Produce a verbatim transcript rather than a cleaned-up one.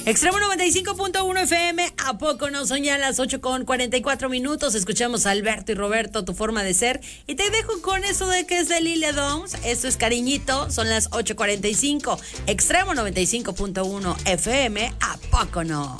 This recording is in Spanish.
Extremo noventa y cinco punto uno F M, ¿a poco no son ya las ocho con cuarenta y cuatro minutos? Escuchamos a Alberto y Roberto, Tu Forma de Ser. Y te dejo con eso de que es de Lilia Downs. Esto es Cariñito, son las ocho cuarenta y cinco. Extremo noventa y cinco punto uno F M, ¿a poco no?